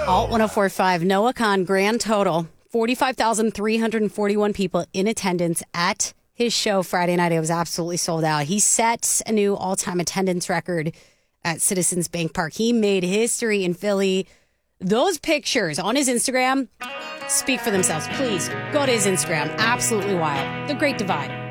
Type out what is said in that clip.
Alt 1045, Noah Khan, grand total 45,341 people in attendance at his show Friday night. It was absolutely sold out. He set a new all-time attendance record at Citizens Bank Park. He made history in Philly. Those pictures on his Instagram speak for themselves. Please go to his Instagram. Absolutely wild. The Great Divide.